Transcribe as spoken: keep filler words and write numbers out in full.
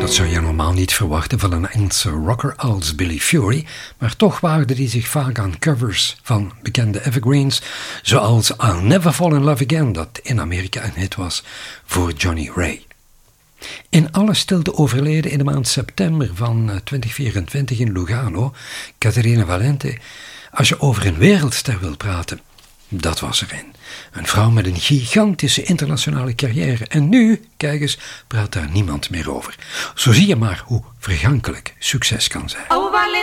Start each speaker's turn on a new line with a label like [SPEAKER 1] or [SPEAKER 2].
[SPEAKER 1] Dat zou je normaal niet verwachten van een Engelse rocker als Billy Fury, maar toch waagde hij zich vaak aan covers van bekende evergreens, zoals I'll Never Fall in Love Again, dat in Amerika een hit was voor Johnny Ray. In alle stilte overleden in de maand september van twintig vierentwintig in Lugano, Caterina Valente. Als je over een wereldster wilt praten, dat was er een. Een vrouw met een gigantische internationale carrière. En nu, kijk eens, praat daar niemand meer over. Zo zie je maar hoe vergankelijk succes kan zijn.
[SPEAKER 2] Oh,